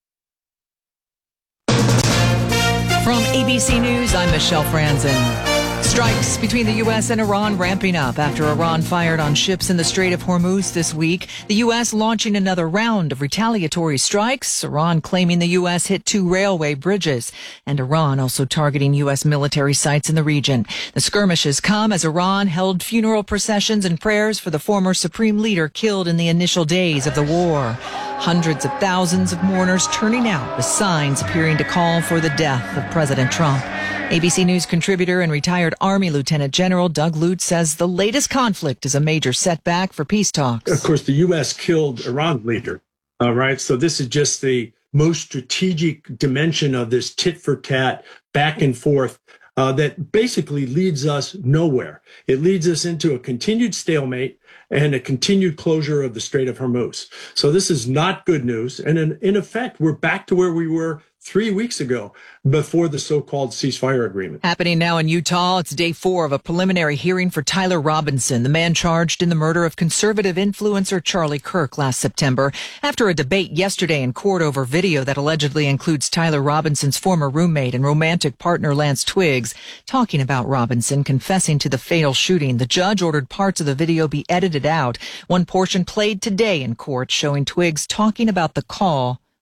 From ABC News, I'm Michelle Franzen. Strikes between the U.S. and Iran ramping up after Iran fired on ships in the Strait of Hormuz this week. The U.S. launching another round of retaliatory strikes, Iran claiming the U.S. hit 2 railway bridges, and Iran also targeting U.S. military sites in the region. The skirmishes come as Iran held funeral processions and prayers for the former supreme leader killed in the initial days of the war. Hundreds of thousands of mourners turning out with signs appearing to call for the death of President Trump. ABC News contributor and retired Army Lieutenant General Doug Lute says the latest conflict is a major setback for peace talks. Of course, the U.S. killed Iran's leader. All right. So this is just the most strategic dimension of this tit for tat back and forth that basically leads us nowhere. It leads us into a continued stalemate and a continued closure of the Strait of Hormuz. So this is not good news. And in effect, we're back to where we were 3 weeks ago before the so-called ceasefire agreement. Happening now in Utah, it's day 4 of a preliminary hearing for Tyler Robinson, the man charged in the murder of conservative influencer Charlie Kirk last September. After a debate yesterday in court over video that allegedly includes Tyler Robinson's former roommate and romantic partner Lance Twiggs talking about Robinson confessing to the fatal shooting, the judge ordered parts of the video be edited out. One portion played today in court showing Twiggs talking about the call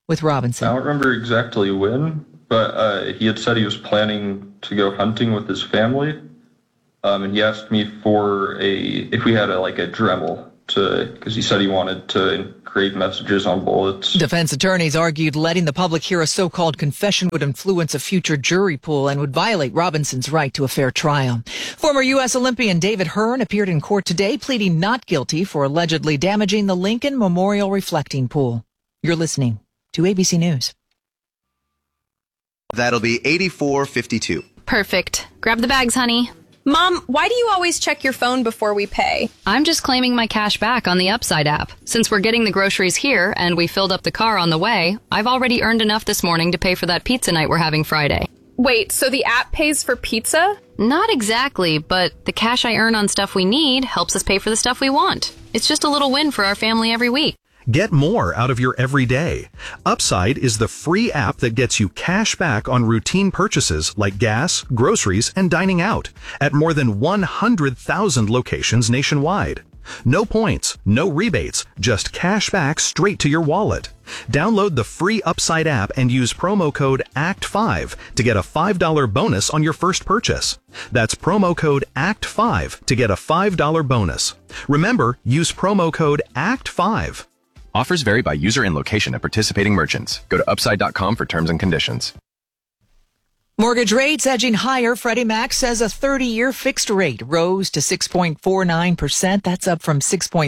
with Robinson. I don't remember exactly when, but he had said he was planning to go hunting with his family. And he asked me if we had a Dremel because he said he wanted to engrave messages on bullets. Defense attorneys argued letting the public hear a so-called confession would influence a future jury pool and would violate Robinson's right to a fair trial. Former U.S. Olympian David Hearn appeared in court today, pleading not guilty for allegedly damaging the Lincoln Memorial reflecting pool. You're listening to ABC News. That'll be $84.52. Perfect. Grab the bags, honey. Mom, why do you always check your phone before we pay? I'm just claiming my cash back on the Upside app. Since we're getting the groceries here and we filled up the car on the way, I've already earned enough this morning to pay for that pizza night we're having Friday. Wait, so the app pays for pizza? Not exactly, but the cash I earn on stuff we need helps us pay for the stuff we want. It's just a little win for our family every week. Get more out of your everyday. Upside is the free app that gets you cash back on routine purchases like gas, groceries, and dining out at more than 100,000 locations nationwide. No points, no rebates, just cash back straight to your wallet. Download the free Upside app and use promo code ACT5 to get a $5 bonus on your first purchase. That's promo code ACT5 to get a $5 bonus. Remember, use promo code ACT5. Offers vary by user and location at participating merchants. Go to upside.com for terms and conditions. Mortgage rates edging higher. Freddie Mac says a 30-year fixed rate rose to 6.49%. That's up from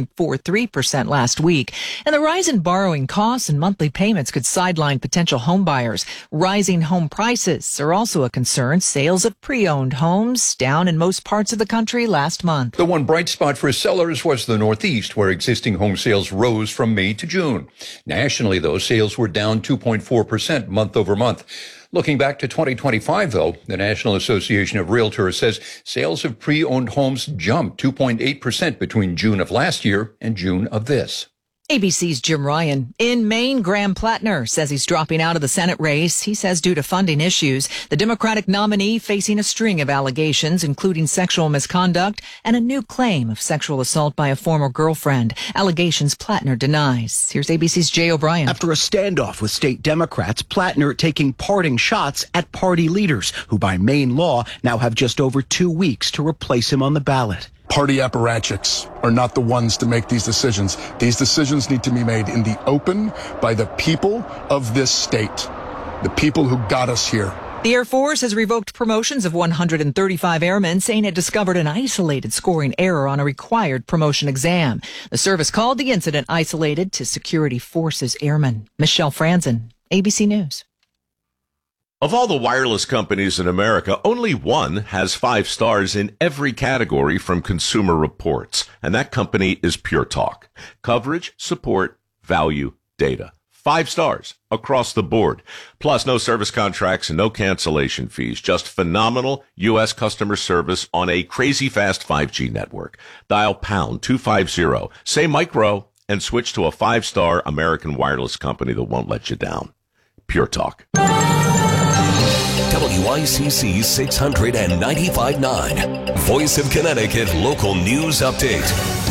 6.43% last week. And the rise in borrowing costs and monthly payments could sideline potential home buyers. Rising home prices are also a concern. Sales of pre-owned homes down in most parts of the country last month. The one bright spot for sellers was the Northeast, where existing home sales rose from May to June. Nationally, though, sales were down 2.4% month over month. Looking back to 2025, though, the National Association of Realtors says sales of pre-owned homes jumped 2.8% between June of last year and June of this. ABC's Jim Ryan. In Maine, Graham Plattner says he's dropping out of the Senate race. He says due to funding issues, the Democratic nominee facing a string of allegations, including sexual misconduct and a new claim of sexual assault by a former girlfriend. Allegations Plattner denies. Here's ABC's Jay O'Brien. After a standoff with state Democrats, Plattner taking parting shots at party leaders, who by Maine law now have just over 2 weeks to replace him on the ballot. Party apparatchiks are not the ones to make these decisions. These decisions need to be made in the open by the people of this state, the people who got us here. The Air Force has revoked promotions of 135 airmen, saying it discovered an isolated scoring error on a required promotion exam. The service called the incident isolated to Security Forces airmen. Michelle Franzen, ABC News. Of all the wireless companies in America, only one has 5 stars in every category from Consumer Reports, and that company is Pure Talk. Coverage, support, value, data. 5 stars across the board. Plus, no service contracts and no cancellation fees. Just phenomenal U.S. customer service on a crazy fast 5G network. Dial pound 250, say micro, and switch to a 5-star American wireless company that won't let you down. Pure Talk. WICC 695.9, Voice of Connecticut Local News Update.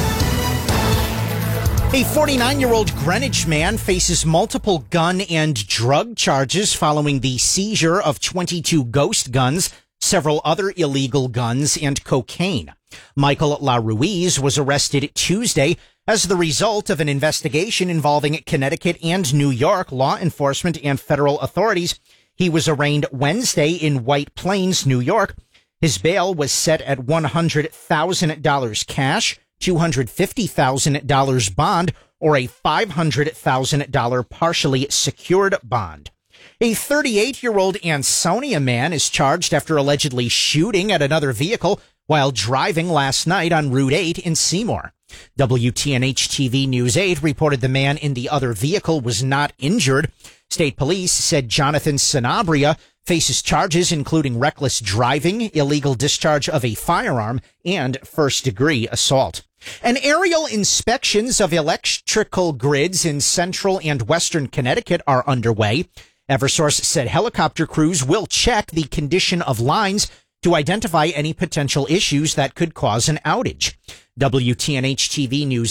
A 49-year-old Greenwich man faces multiple gun and drug charges following the seizure of 22 ghost guns, several other illegal guns, and cocaine. Michael LaRuiz was arrested Tuesday as the result of an investigation involving Connecticut and New York law enforcement and federal authorities. He was arraigned Wednesday in White Plains, New York. His bail was set at $100,000 cash, $250,000 bond, or a $500,000 partially secured bond. A 38-year-old Ansonia man is charged after allegedly shooting at another vehicle while driving last night on Route 8 in Seymour. WTNH-TV News 8 reported the man in the other vehicle was not injured. State police said Jonathan Sanabria faces charges including reckless driving, illegal discharge of a firearm, and first-degree assault. And aerial inspections of electrical grids in central and western Connecticut are underway. Eversource said helicopter crews will check the condition of lines to identify any potential issues that could cause an outage. WTNH-TV News 8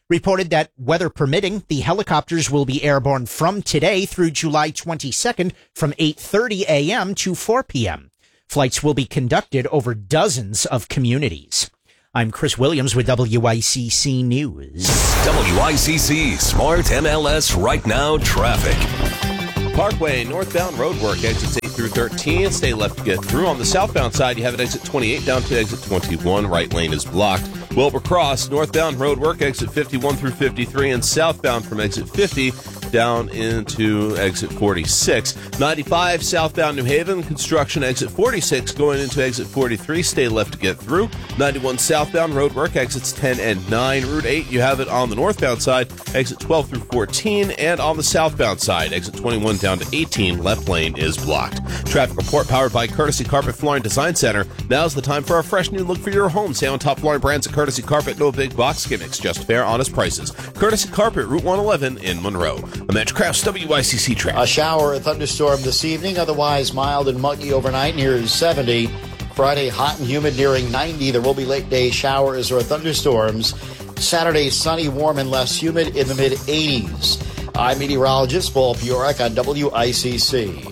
reported that, weather permitting, the helicopters will be airborne from today through July 22nd from 8:30 a.m. to 4 p.m. Flights will be conducted over dozens of communities. I'm Chris Williams with WICC News. WICC Smart MLS Right Now Traffic. Parkway northbound roadwork, exits 8 through 13. Stay left to get through. On the southbound side, you have an exit 28 down to exit 21. Right lane is blocked. Wilbur Cross, northbound roadwork, exit 51 through 53, and southbound from exit 50 down into exit 46. 95 southbound New Haven, construction exit 46 going into exit 43. Stay left to get through. 91 southbound roadwork, exits 10 and 9. Route 8, you have it on the northbound side, exit 12 through 14, and on the southbound side, exit 21 down to 18. Left lane is blocked. Traffic report powered by Courtesy Carpet Flooring Design Center. Now's the time for a fresh new look for your home. Stay on top flooring brands at Courtesy Carpet. No big box gimmicks, just fair, honest prices. Courtesy Carpet, Route 111 in Monroe. I'm Andrew Krause, WICC Traffic. A shower or thunderstorm this evening, otherwise mild and muggy overnight near 70. Friday, hot and humid nearing 90. There will be late day showers or thunderstorms. Saturday, sunny, warm, and less humid in the mid-80s. I'm meteorologist Paul Piorek on WICC.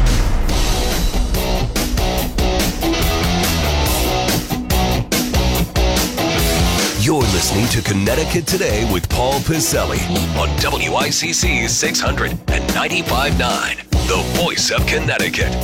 You're listening to Connecticut Today with Paul Piselli on WICC 600 and 95.9, the voice of Connecticut.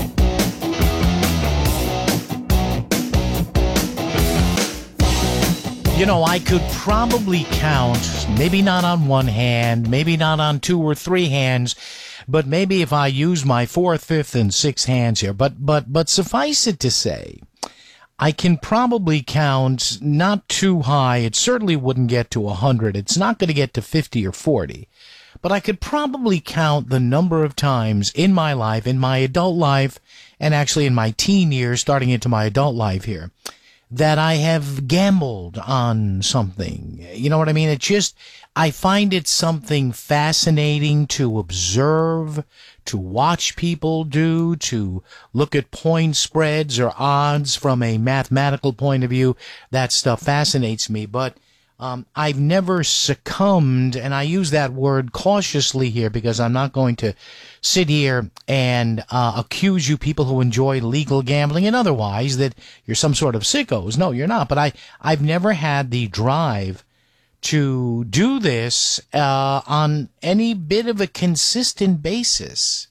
You know, I could probably count, maybe not on one hand, maybe not on two or three hands, but maybe if I use my fourth, fifth, and sixth hands here. But suffice it to say, I can probably count not too high. It certainly wouldn't get to 100. It's not going to get to 50 or 40. But I could probably count the number of times in my life, in my adult life, and actually in my teen years, starting into my adult life here, that I have gambled on something. You know what I mean? I find it something fascinating to observe, to watch people do, to look at point spreads or odds from a mathematical point of view. That stuff fascinates me, but I've never succumbed, and I use that word cautiously here because I'm not going to sit here and accuse you people who enjoy legal gambling and otherwise that you're some sort of sickos. No, you're not. But I've never had the drive to do this on any bit of a consistent basis.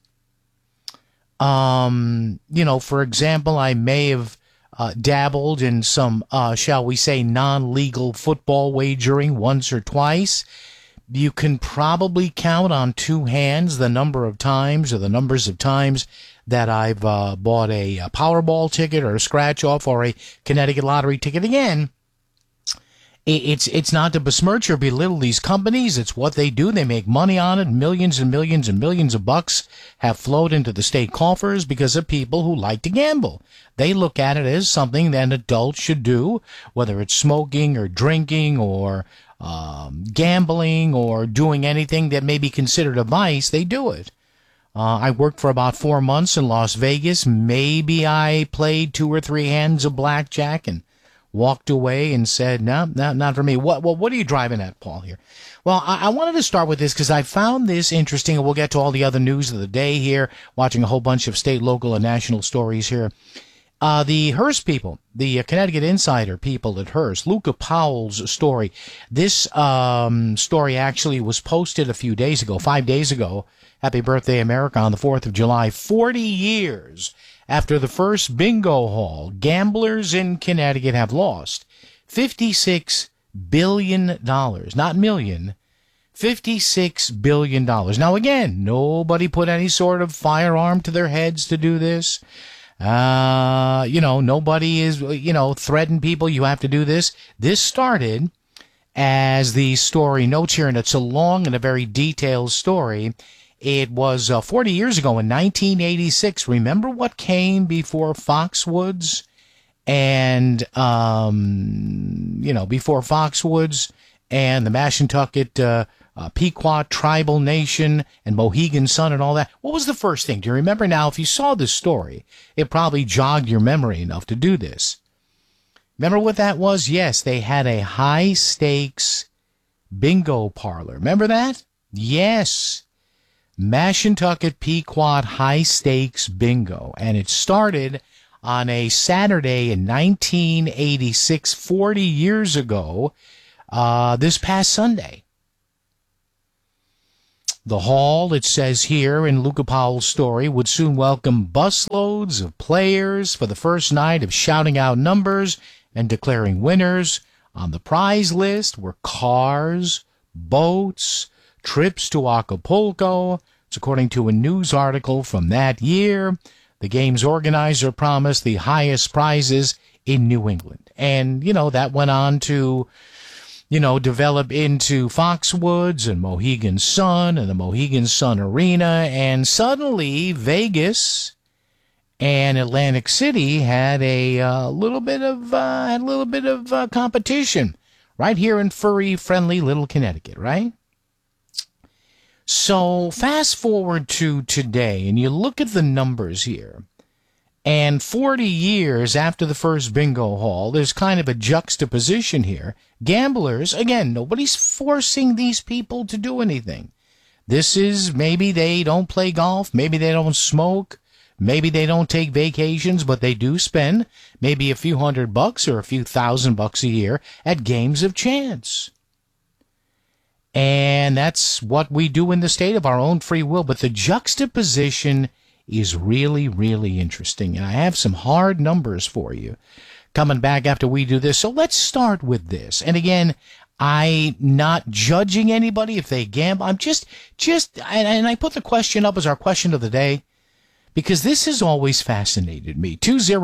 For example, I may have dabbled in some, shall we say, non-legal football wagering once or twice. You can probably count on two hands the number of times or the numbers of times that I've bought a Powerball ticket or a scratch-off or a Connecticut lottery ticket. Again, it's not to besmirch or belittle these companies. It's what they do. They make money on it. Millions and millions and millions of bucks have flowed into the state coffers because of people who like to gamble. They look at it as something that an adult should do, whether it's smoking or drinking or gambling or doing anything that may be considered a vice. They do it. I worked for about 4 months in Las Vegas. Maybe I played 2 or 3 hands of blackjack and walked away and said, no, not for me. What are you driving at, Paul, here? Well, I wanted to start with this because I found this interesting, and we'll get to all the other news of the day here, watching a whole bunch of state, local, and national stories here. The Hearst people, the Connecticut Insider people at Hearst, Luca Powell's story. This story actually was posted 5 days ago. Happy birthday, America, on the 4th of July. 40 years after the first bingo hall, gamblers in Connecticut have lost $56 billion, not million, $56 billion. Now, again, nobody put any sort of firearm to their heads to do this. Nobody is, threatening people, you have to do this. This started, as the story notes here, and it's a long and a very detailed story. It was 40 years ago in 1986. Remember what came before Foxwoods? And, before Foxwoods and the Mashantucket Pequot Tribal Nation and Mohegan Sun and all that. What was the first thing? Do you remember? Now, if you saw this story, it probably jogged your memory enough to do this. Remember what that was? Yes, they had a high-stakes bingo parlor. Remember that? Yes. Mashantucket Pequot High Stakes Bingo. And it started on a Saturday in 1986, 40 years ago, this past Sunday. The hall, it says here in Luca Powell's story, would soon welcome busloads of players for the first night of shouting out numbers and declaring winners. On the prize list were cars, boats, trips to Acapulco. It's according to a news article from that year. The game's organizer promised the highest prizes in New England. And, that went on to, develop into Foxwoods and Mohegan Sun and the Mohegan Sun Arena. And suddenly Vegas and Atlantic City had a little bit of competition right here in furry-friendly little Connecticut, right? So fast forward to today, and you look at the numbers here, and 40 years after the first bingo hall, there's kind of a juxtaposition here. Gamblers, again, nobody's forcing these people to do anything. This is, maybe they don't play golf, maybe they don't smoke, maybe they don't take vacations, but they do spend maybe a few $100 or a few $1,000 a year at games of chance. And that's what we do in the state of our own free will. But the juxtaposition is really, really interesting. And I have some hard numbers for you coming back after we do this. So let's start with this. And again, I'm not judging anybody if they gamble. I'm just, and I put the question up as our question of the day because this has always fascinated me.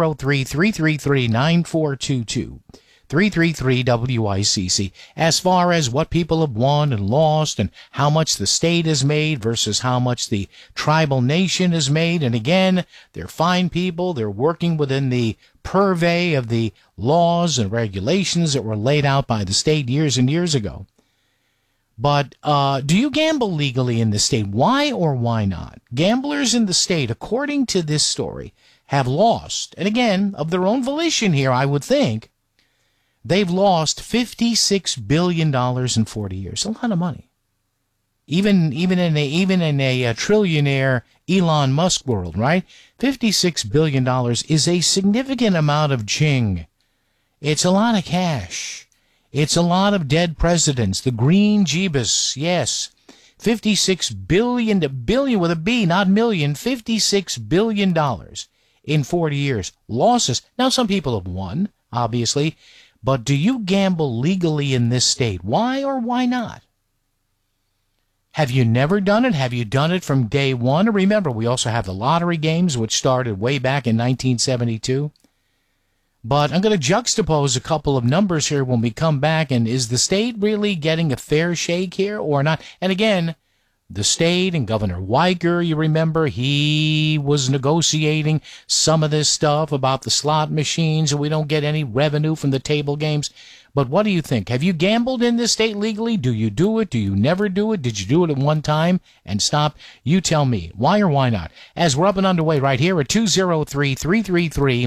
203-333-9422. 333-WICC. As far as what people have won and lost and how much the state has made versus how much the tribal nation has made. And again, they're fine people. They're working within the purvey of the laws and regulations that were laid out by the state years and years ago. But do you gamble legally in the state? Why or why not? Gamblers in the state, according to this story, have lost. And again, of their own volition here, I would think, they've lost $56 billion in 40 years. A lot of money. Even in a trillionaire Elon Musk world, right? $56 billion is a significant amount of ching. It's a lot of cash. It's a lot of dead presidents. The green Jeebus, yes. $56 billion with a B, not million, $56 billion in 40 years. Losses. Now, some people have won, obviously. But do you gamble legally in this state? Why or why not? Have you never done it? Have you done it from day one? Remember, we also have the lottery games, which started way back in 1972. But I'm going to juxtapose a couple of numbers here when we come back. And is the state really getting a fair shake here or not? And again, the state and Governor Weicker, you remember, he was negotiating some of this stuff about the slot machines, and we don't get any revenue from the table games. But what do you think? Have you gambled in this state legally? Do you do it? Do you never do it? Did you do it at one time and stop? You tell me. Why or why not? As we're up and underway right here at 203-333-9422,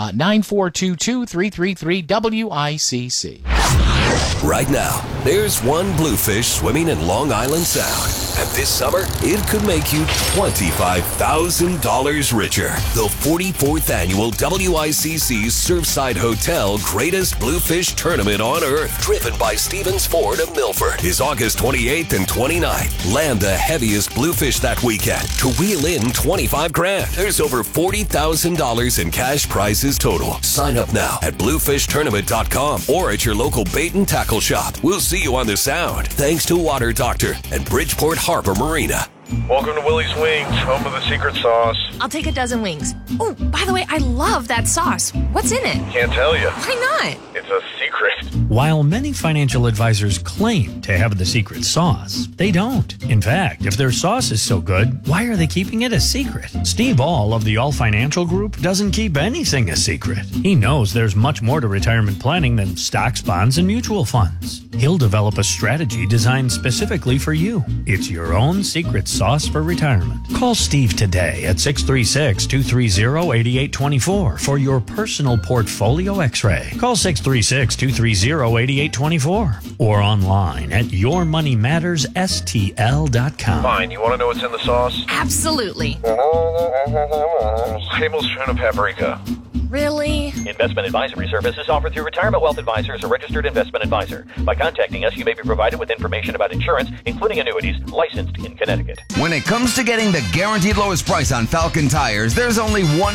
333-WICC. Right now, there's one bluefish swimming in Long Island Sound. And this summer, it could make you $25,000 richer. The 44th annual WICC Surfside Hotel Greatest Bluefish Tournament on Earth, driven by Stevens Ford of Milford, is August 28th and 29th. Land the heaviest bluefish that weekend to wheel in $25,000. There's over $40,000 in cash prizes total. Sign up now at bluefishtournament.com or at your local bait and tackle shop. We'll see you on the Sound. Thanks to Water Doctor and Bridgeport Harbor Marina. Welcome to Willie's Wings, home of the secret sauce. I'll take a dozen wings. Oh, by the way, I love that sauce. What's in it? Can't tell you. Why not? It's a secret. While many financial advisors claim to have the secret sauce, they don't. In fact, if their sauce is so good, why are they keeping it a secret? Steve All of the All Financial Group doesn't keep anything a secret. He knows there's much more to retirement planning than stocks, bonds, and mutual funds. He'll develop a strategy designed specifically for you. It's your own secret sauce for retirement. Call Steve today at 636-230-8824 for your personal portfolio x-ray. Call 636-230-8824 800-8824 or online at yourmoneymattersstl.com. Fine, you want to know what's in the sauce? Absolutely. Tablespoon of paprika. Really? Investment advisory services offered through Retirement Wealth Advisors, a registered investment advisor. By contacting us, you may be provided with information about insurance, including annuities, licensed in Connecticut. When it comes to getting the guaranteed lowest price on Falcon tires, there's only one